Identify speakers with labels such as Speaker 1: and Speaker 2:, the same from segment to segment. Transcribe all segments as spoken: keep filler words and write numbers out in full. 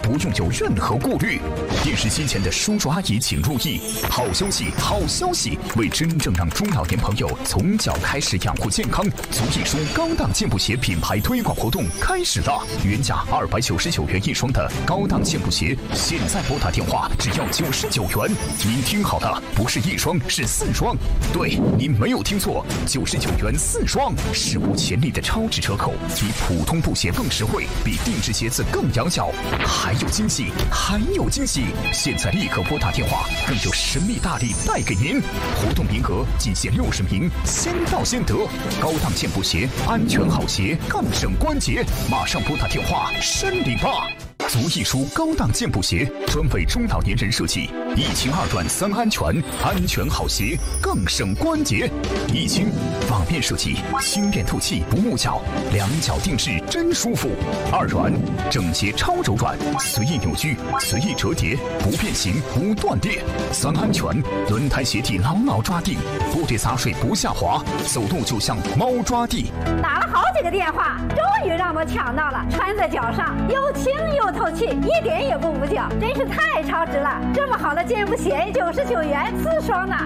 Speaker 1: 不用有任何顾虑。电视机前的叔叔阿姨请注意，好消息，好消息！为真正让中老年朋友从脚开始养护健康，足一双高档健步鞋品牌推广活动开始了。原价二百九十九元一双的高档健步鞋，现在拨打电话只要九十九元。您听好了，不是一双，是四双。对，您没有听错，九十九元四双，史无前例的超值折扣，比普通布鞋更实惠，比定制鞋子更养脚。还有惊喜，还有惊喜！现在立刻拨打电话，更有神秘大礼带给您。活动名额仅限六十名，先到先得。高档健步鞋，安全好鞋，更省关节。马上拨打电话申领吧！足一舒高档健步鞋，专为中老年人设计，一清二软三安全，安全好鞋，更省关节。一清网面设计，轻便透气，不木脚，两脚定制真舒服。二软整洁超柔软，随意扭曲，随意折叠，不变形，不断裂。三安全，轮胎鞋底牢牢抓地，玻璃洒水不下滑，走路就像猫抓地。
Speaker 2: 打了好几个电话，终于让我抢到了，穿在脚上又轻又透气，一点也不捂脚，真是太超值了！这么好的健步鞋，九十九元四双呢。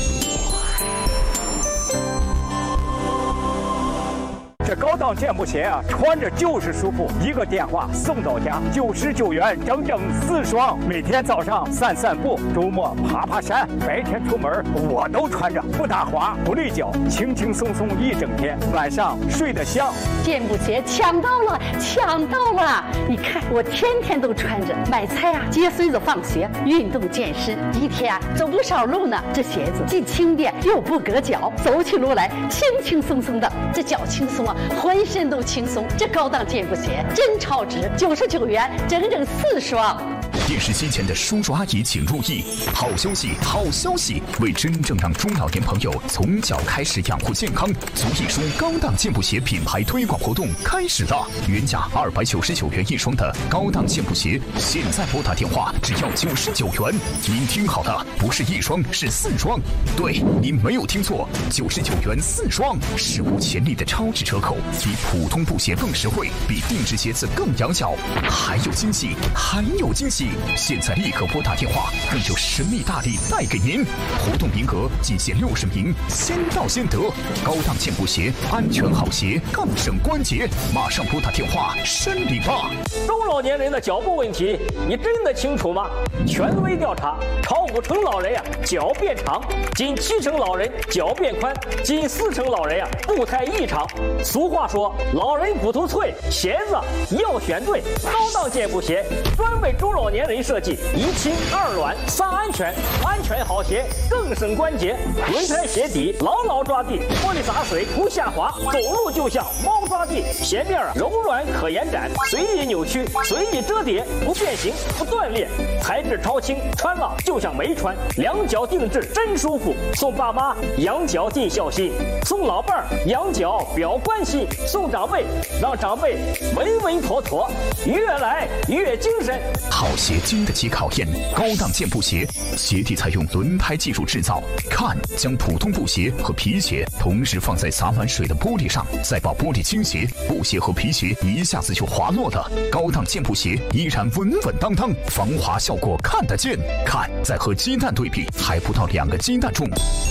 Speaker 3: 这高档健步鞋啊，穿着就是舒服。一个电话送到家，九十九元整整四双。每天早上散散步，周末爬爬山，白天出门我都穿着，不打滑，不累脚，轻轻松松一整天，晚上睡得香。
Speaker 4: 健步鞋抢到了，抢到了！你看我天天都穿着，买菜啊，接孙子放学，运动健身，一天啊走不少路呢。这鞋子既轻便又不硌脚，走起路来轻轻松松的，这脚轻松啊。浑身都轻松，这高档健步鞋真超值，九十九元整整四双。
Speaker 1: 电视机前的叔叔阿姨请注意，好消息，好消息！为真正让中老年朋友从脚开始养护健康，足一舒高档健步鞋品牌推广活动开始了。原价二百九十九元一双的高档健步鞋，现在拨打电话只要九十九元。您听好了，不是一双，是四双。对，您没有听错，九十九元四双，史无前例的超值折扣，比普通布鞋更实惠，比定制鞋子更养脚。还有惊喜，还有惊喜！现在立刻拨打电话，更有神秘大礼带给您。活动名额仅限六十名，先到先得。高档健步鞋，安全好鞋，更省关节。马上拨打电话申领吧！
Speaker 5: 中老年人的脚步问题，你真的清楚吗？权威调查，超五成老人呀、啊、脚变长，近七成老人脚变宽，近四成老人呀、啊、步态异常。俗话说，老人骨头脆，鞋子要选对。高档健步鞋专为中老年人设计，一轻二软三安全，安全好鞋更省关节。轮胎鞋底牢牢抓地，玻璃洒水不下滑，走路就像猫抓地。鞋面啊柔软可延展，随意扭曲，随意折叠，不变形不断裂，材质超轻，穿了就像没穿。两脚定制真舒服，送爸妈养脚尽孝心，送老伴儿养脚表关心，送长辈让长辈稳稳妥妥，越来越精神。
Speaker 1: 好鞋经得起考验，高档健步鞋，鞋底采用轮胎技术制造。看，将普通布鞋和皮鞋同时放在洒满水的玻璃上，再把玻璃倾斜，布鞋和皮鞋一下子就滑落了。高档健步鞋依然稳稳当当，防滑效果看得见。看，再和鸡蛋对比，还不到两个鸡蛋重。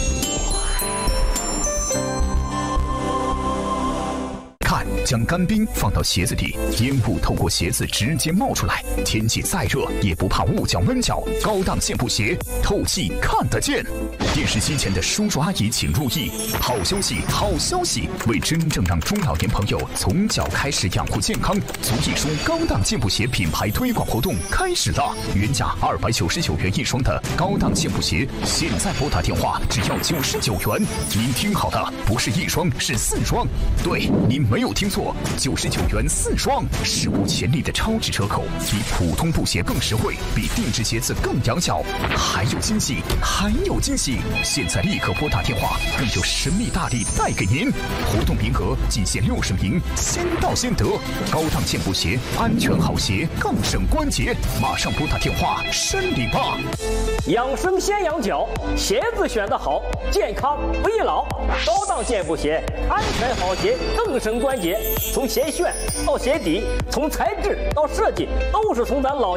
Speaker 1: 看，将干冰放到鞋子底，烟雾透过鞋子直接冒出来，天气再热也不怕捂脚闷脚。高档健步鞋，透气看得见。电视机前的叔叔阿姨请注意，好消息，好消息！为真正让中老年朋友从脚开始养护健康，足一舒高档健步鞋品牌推广活动开始了。原价二百九十九元一双的高档健步鞋，现在拨打电话只要九十九元。您听好了，不是一双，是四双。对，您没有听错，九十九元四双，史无前例的超值折扣，比普通布鞋更实惠，比定制鞋子更养脚。还有惊喜，还有惊喜！现在立刻拨打电话，更有神秘大礼带给您。活动名额仅限六十名，先到先得。高档健步鞋，安全好鞋，更省关节。马上拨打电话申领吧！
Speaker 5: 养生先养脚，鞋子选得好，健康不易老。高档健步鞋，安全好鞋，更省关节。从鞋楦到鞋底，从材质到设计，都是从咱老